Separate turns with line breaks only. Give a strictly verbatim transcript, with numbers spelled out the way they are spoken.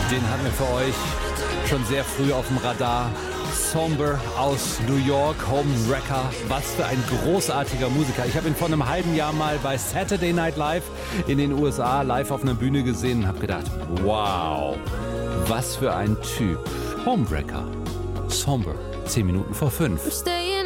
Den hatten wir für euch schon sehr früh auf dem Radar. Somber aus New York, Homewrecker. Was für ein großartiger Musiker. Ich habe ihn vor einem halben Jahr mal bei Saturday Night Live in den U S A live auf einer Bühne gesehen und habe gedacht, wow, was für ein Typ. Homewrecker. Somber. Zehn Minuten vor fünf.